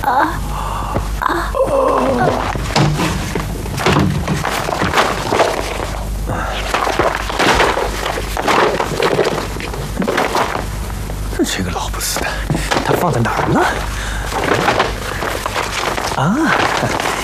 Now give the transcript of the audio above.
这个老不死的，他放在哪儿了？啊！